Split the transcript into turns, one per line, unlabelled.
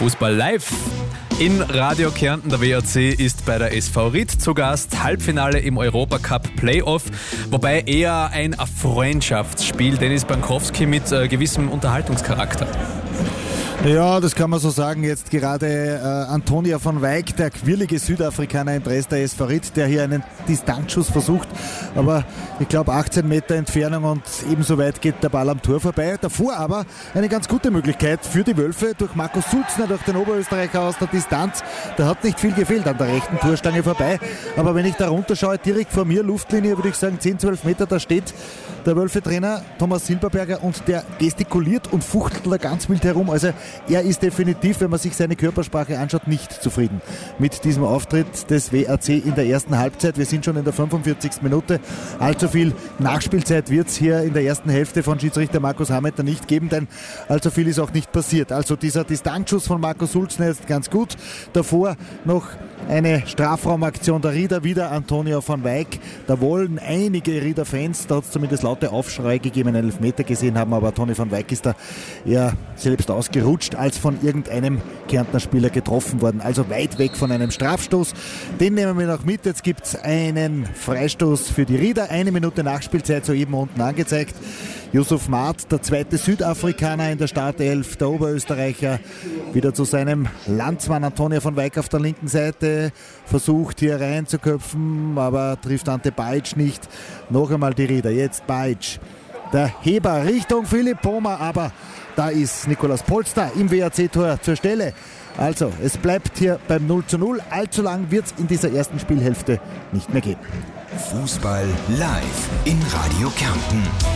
Fußball live in Radio Kärnten. Der WAC ist bei der SV Ried zu Gast. Halbfinale im Europacup Playoff, wobei eher ein Freundschaftsspiel. Denis Bankowski mit gewissem Unterhaltungscharakter.
Ja, das kann man so sagen. Jetzt gerade Antonia van Wijk, der quirlige Südafrikaner im Dress der SV Ried, der hier einen Distanzschuss versucht. Aber ich glaube 18 Meter Entfernung und ebenso weit geht der Ball am Tor vorbei. Davor aber eine ganz gute Möglichkeit für die Wölfe durch Markus Sulzner, durch den Oberösterreicher aus der Distanz. Da hat nicht viel gefehlt an der rechten Torstange vorbei. Aber wenn ich da runterschaue, direkt vor mir, Luftlinie, würde ich sagen 10-12 Meter, da steht der Wölfe-Trainer Thomas Silberberger und der gestikuliert und fuchtelt da ganz wild herum. Also er ist definitiv, wenn man sich seine Körpersprache anschaut, nicht zufrieden mit diesem Auftritt des WAC in der ersten Halbzeit. Wir sind schon in der 45. Minute. Allzu viel Nachspielzeit wird es hier in der ersten Hälfte von Schiedsrichter Markus Hameter nicht geben, denn allzu viel ist auch nicht passiert. Also dieser Distanzschuss von Markus Sulzner ist ganz gut. Davor noch eine Strafraumaktion der Rieder, wieder Antonia van Wijk. Da wollen einige Rieder-Fans, da hat es zumindest laute Aufschrei gegeben, einen Elfmeter gesehen haben, aber Toni van Wijk ist da eher selbst ausgerutscht, als von irgendeinem Kärntner Spieler getroffen worden. Also weit weg von einem Strafstoß. Den nehmen wir noch mit. Jetzt gibt es einen Freistoß für die Rieder. 1 Minute Nachspielzeit soeben unten angezeigt. Yusuf Maat, der zweite Südafrikaner in der Startelf, der Oberösterreicher, wieder zu seinem Landsmann Antonia van Wijk auf der linken Seite, versucht hier reinzuköpfen, aber trifft Ante Bajic nicht. Noch einmal die Rieder, jetzt Bajic. Der Heber Richtung Philipp Pommer, aber da ist Nikolaus Polster im WAC-Tor zur Stelle. Also, es bleibt hier beim 0:0. Allzu lang wird es in dieser ersten Spielhälfte nicht mehr gehen.
Fußball live in Radio Kärnten.